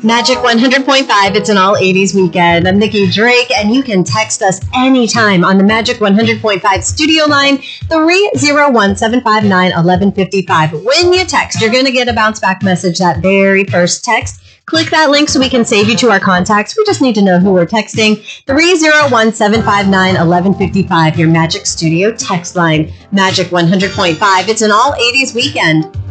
Magic 100.5, it's an all 80s weekend. I'm Nikki Drake, and you can text us anytime on the Magic 100.5 studio line, 301-759-1155. When you text, you're going to get a bounce back message that very first text. Click that link so we can save you to our contacts. We just need to know who we're texting. 301-759-1155, your Magic Studio text line. Magic 100.5, it's an all 80s weekend.